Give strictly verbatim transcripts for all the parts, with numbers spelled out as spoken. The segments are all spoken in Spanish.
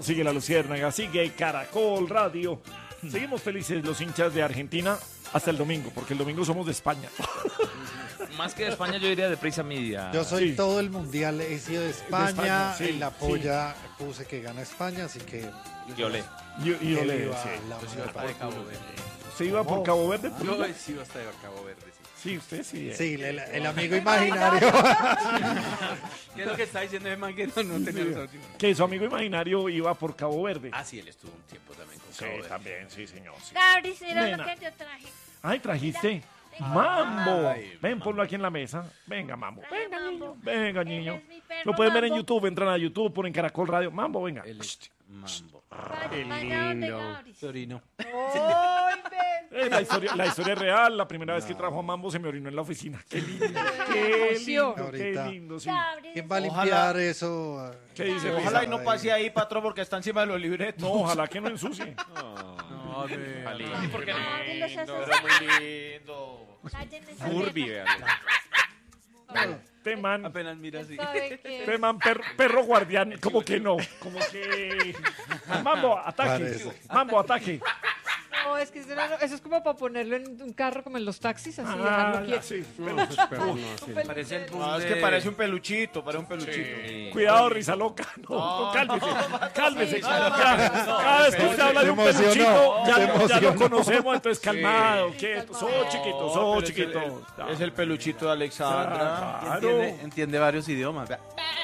sigue la Luciérnaga, sigue Caracol Radio. Seguimos felices los hinchas de Argentina hasta el domingo, porque el domingo somos de España. Más que de España, yo diría de Prisa Media. Yo soy Sí. todo el mundial, he sido de España, De España, sí, en la polla puse que gana España, así que... Yo le. Y, y yo que le viva sí. la Yo sí Unión hasta de Cabo Europea. Verde. ¿Se iba por Cabo Verde? Yo sí hasta de Cabo Verde, sí. Sí, usted sí. eh. Sí, el, el amigo imaginario. ¿Qué es lo que está diciendo ese man que no, no tenía los audífonos? Que su amigo imaginario iba por Cabo Verde. Ah, sí, él estuvo un tiempo también con Sí, Cabo Verde. también, sí, señor. Sí. Gabri, mira Nena. lo que yo traje. Ay, trajiste Mambo. Ay, Ven, Mambo. ponlo aquí en la mesa. Venga, Mambo. Traje Venga, Mambo. niño. Venga, Él niño. es mi perro Lo pueden ver en Mambo. YouTube. Entran a YouTube, ponen Caracol Radio. Mambo, venga. Él es Mambo. Vaya, vaya donde Gabri. Torino. ¡Ay, ven! Eh, la, historia, la historia es real. La primera vez que trajo a Mambo se me orinó en la oficina. Qué lindo. Qué lindo, qué Ahorita. lindo, sí. Gabri, ¿Quién va a Ojalá- limpiar eso? ¿Qué dice? Ojalá y Risa? no pase ahí, patrón, porque está encima de los libretos. No, ojalá que no ensucie. No, ve. ¿Por qué Gabri, los haces- Pero muy lindo. Cállenme esa Furby, nena. véale. Te man, Apenas mira así. ¿Sabe qué? te man perro, perro guardián. Como que no. Como que. Mambo, ataque. Parece. Mambo, ataque. No, es que eso, no- eso es como para ponerlo en un carro como en los taxis, así, Ah, dejarlo quieto. sí. Un Parece el peluche. boom No, es de- que parece un peluchito, parece un peluchito. Sí. Cuidado, risa loca. No, no, cálmese. Cálmese. Sí, Ya, no, ya, no, cada vez que usted habla de un Se emocionó, peluchito, ya, se ya lo emocionó. conocemos, entonces calmado, quieto. calmado. Sos chiquito, No, sos pero es chiquito. el- Es el peluchito de Alexandra. Claro. Entiende, entiende varios idiomas. Vea.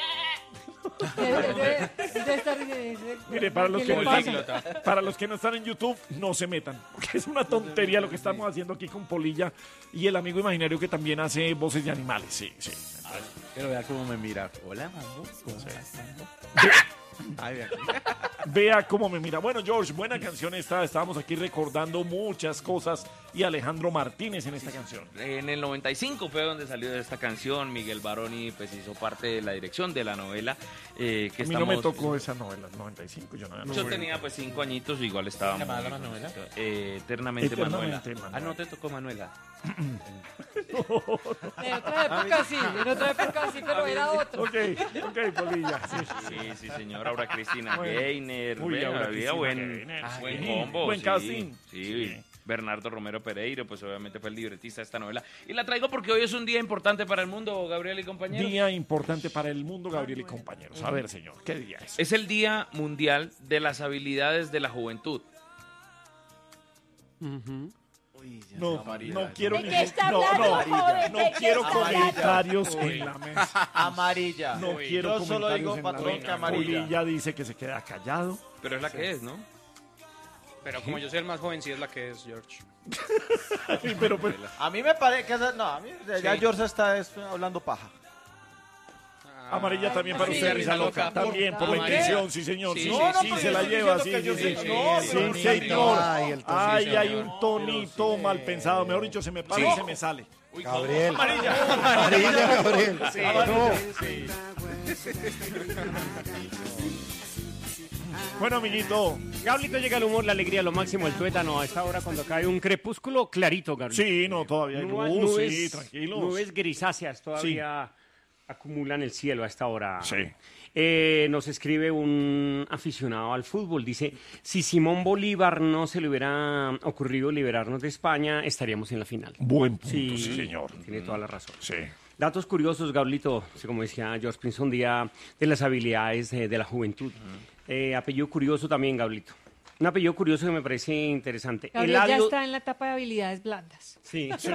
Debe- debe- debe estar- debe- Mire, para los, ¿qué que le no pasa? están, para los que no están en YouTube, no se metan. Porque es una tontería lo que estamos haciendo aquí con Polilla y el amigo imaginario que también hace voces de animales. Sí, sí. Pero vea cómo me mira. Hola, Mambo. ¿Cómo estás, Mambo? Ay, vea. Vea cómo me mira. Bueno, George, buena canción esta. Estábamos aquí recordando muchas cosas y Alejandro Martínez en esta canción. En el noventa y cinco fue donde salió esta canción. Miguel Baroni pues hizo parte de la dirección de la novela. Eh, que A mí no me estamos- tocó esa novela, noventa y cinco. Yo no, no Yo fue. tenía pues cinco añitos, igual estaba ¿Cómo se llamaba muy la novela? jovencito. Eh, Eternamente, Eternamente, Manuela. Ah, no te tocó Manuela. En otra época sí, en otra época sí, pero era otro. Ok, ok, Polilla. Sí. Sí, sí, señor. Aura Cristina Bueno. Gainer. Uy, Bueno, Aura había Cristina buen, Gainer, ah, sí. buen combo. Buen sí, casting. Sí. Sí. Bernardo Romero Pereiro, pues obviamente fue el libretista de esta novela. Y la traigo porque hoy es un día importante para el mundo, Gabriel y compañeros. Día importante para el mundo, Gabriel y compañeros. A ver, señor, ¿qué día es? Es el Día Mundial de las Habilidades de la Juventud. No, no quiero ¿De ni- qué está no, hablando, no, joven? no ¿De qué quiero está comentarios en la mesa. Amarilla. No quiero Yo comentarios solo digo, en la patrón, mesa. que amarilla. Polilla dice que se queda callado. Pero es la que es, ¿no? Pero como yo soy el más joven, sí es la que es George. Sí, pero, pero- A mí me parece que... esa- No, a mí ya George está es, hablando paja. amarilla también para sí, usted, risa risa loca. loca. También por la Amarilla. intención, sí, señor. Sí, Sí, sí, no, no, sí, pero se yo la estoy lleva, diciendo sí, que yo sí, soy- sí. no, Sí, pero sí, no, señor. Ay, el tonito. Ay, Sí, hay señor. un tonito mal pensado. Mejor dicho, se me para y se me sale. Gabriel. Amarilla, Gabriel. No. Bueno, amiguito. Gablito llega el humor, la alegría, lo máximo, el tuétano. A esta hora cuando cae un crepúsculo clarito, Gablito. Sí, no, todavía hay Nubes- luz, nubes, sí, tranquilos. nubes grisáceas todavía acumulan el cielo a esta hora. Sí. Eh, nos escribe un aficionado al fútbol. Dice, si Simón Bolívar no se le hubiera ocurrido liberarnos de España, estaríamos en la final. Buen punto, sí, señor. Tiene toda la razón. Sí. Datos curiosos, Gablito, como decía George Pinson, día de las habilidades eh, de la juventud. Eh, apellido curioso también, Gablito. Un apellido curioso que me parece interesante. Gabriel ya Eladio- está en la etapa de habilidades blandas. Sí. Sí.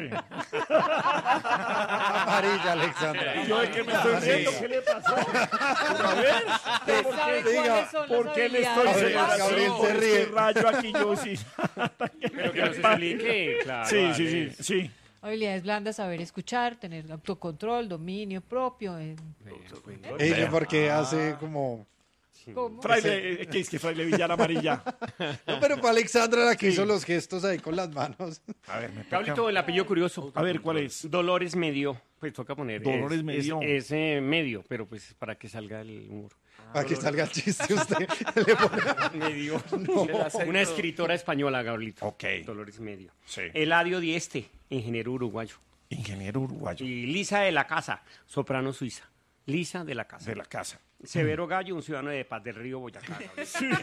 Amarilla, Alexandra. Yo es que me estoy riendo, ¿qué le pasó? A ver, ¿por ¿Sabe qué, diga, cuáles son ¿por las qué le estoy habilidades Gabriel, celebrando? Gabriel se Este ríe. rayo aquí yo sí. Pero que nos explique, claro. Sí, vale. sí, sí, sí. Habilidades blandas, saber escuchar, tener autocontrol, dominio propio. eh, Ella porque hace como... ¿Cómo? Fraile, ¿qué es que Fraile Villar amarilla? No, pero para Alexandra la que hizo los gestos ahí con las manos. A ver, me toca. Gablito, el apellido curioso. A ver, ¿cuál es? Dolores Medio. Pues toca poner. Dolores es- Medio. Es, es, eh, medio, pero pues para que salga el humor. Para que salga el chiste usted. Le pone- Medio. Una escritora española, Gablito. Ok. Dolores Medio. Sí. Eladio Dieste, ingeniero uruguayo. Ingeniero uruguayo. Y Lisa de la Casa, soprano suiza. Lisa de la Casa. De la casa. Severo Gallo, un ciudadano de Paz del Río, Boyacá. ¿Por qué se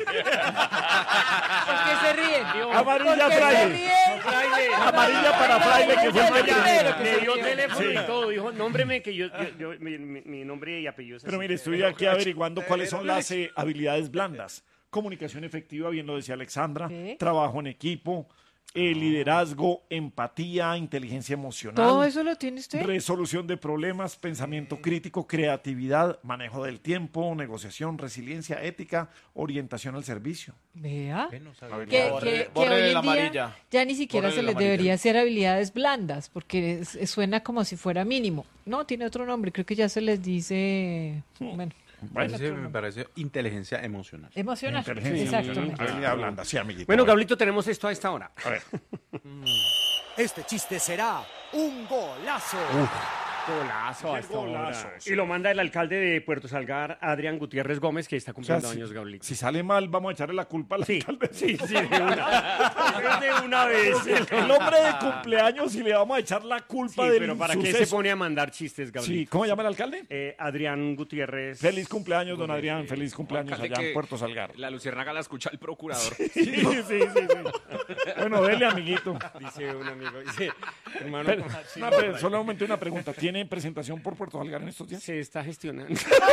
ríen? Amarilla ¿Por qué se Fraile. ríen? Fraile. Amarilla para Fraile, que fue el Fraile. primero. que Me se dio ríe. teléfono Sí. y todo. Dijo, nómbreme que yo, yo, yo- mi, mi- mi nombre y apellido es Pero así. mire, estoy aquí averiguando cuáles son las eh, habilidades blandas. Comunicación efectiva, bien lo decía Alexandra. ¿Qué? Trabajo en equipo, eh, liderazgo, empatía, inteligencia emocional. ¿Todo eso lo tiene usted? Resolución de problemas, pensamiento crítico, creatividad, manejo del tiempo, negociación, resiliencia, ética, orientación al servicio. Vea. Ve, no sabía. Que, Borre- que- que bórrele hoy en la día amarilla. ya ni siquiera Bórrele se la les amarilla. debería ser habilidades blandas, porque es- es- suena como si fuera mínimo. No, tiene otro nombre, creo que ya se les dice, bueno, Bueno, Ese me parece inteligencia emocional. emocional. inteligencia Exactamente. emocional, habilidad blanda, sí, amiguito. Bueno, Gablito, tenemos esto a esta hora. A ver. Este chiste será un golazo. Golazo a Qué esta hora. golazo, sí. Y lo manda el alcalde de Puerto Salgar, Adrián Gutiérrez Gómez, que está O sea, cumpliendo si, años, Gablito. si sale mal, vamos a echarle la culpa al Sí, alcalde. sí, sí, de una. De una vez. El hombre de cumpleaños y le vamos a echar la Sí, culpa del pero ¿para qué suceso. se pone a mandar chistes, Sí, Gablito? ¿cómo se llama el alcalde? Eh, Adrián Gutiérrez. Feliz cumpleaños, don Adrián. Feliz cumpleaños alcalde allá en que Puerto Salgar. La luciérnaga la escucha el procurador. Sí, sí, sí, sí. Bueno, dele, amiguito. Dice un amigo, dice, hermano, Pero, no, pero solamente una pregunta. ¿Tiene presentación por Puerto Salgar en estos días? se está gestionando.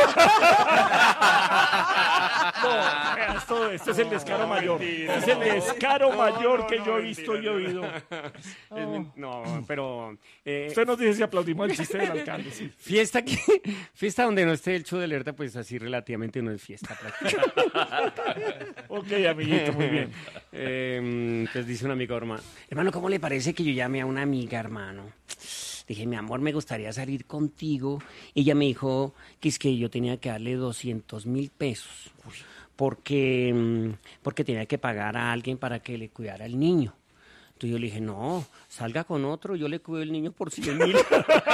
No, esto, esto es el descaro mayor. Es el descaro mayor que yo he visto y oído. Es men- no, pero eh, Usted nos dice si aplaudimos el chiste del alcalde. Sí. fiesta que fiesta donde no esté el show de alerta, pues así relativamente no es fiesta. prácticamente. Ok, amiguito, muy bien. Eh, pues dice un amigo, hermano, hermano, ¿cómo le parece que yo llame a una amiga, hermano? Dije, mi amor, me gustaría salir contigo. Ella me dijo que es que yo tenía que darle doscientos mil pesos porque, mm, porque tenía que pagar a alguien para que le cuidara al niño. Entonces yo le dije, no, salga con otro, yo le cuido el niño por cien mil.